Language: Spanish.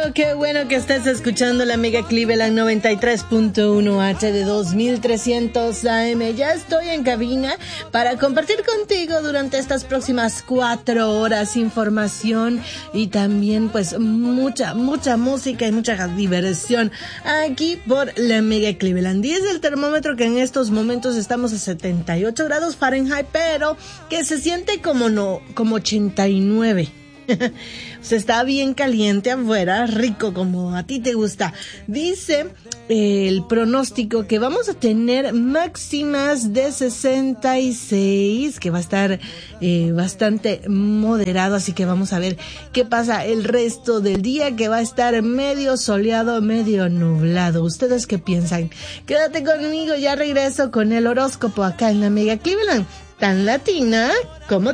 qué bueno que estés escuchando la Mega Cleveland 93.1 HD 2300 AM. Ya estoy en cabina para compartir contigo durante estas próximas 4 horas información y también pues mucha música y mucha diversión aquí por la Mega Cleveland. 10 el termómetro, que en estos momentos estamos a 78 grados Fahrenheit, pero que se siente como 89. Se está bien caliente afuera, rico como a ti te gusta. Dice el pronóstico que vamos a tener máximas de 66, que va a estar bastante moderado, así que vamos a ver qué pasa el resto del día, que va a estar medio soleado, medio nublado. ¿Ustedes qué piensan? Quédate conmigo, ya regreso con el horóscopo acá en la Mega Cleveland, tan latina como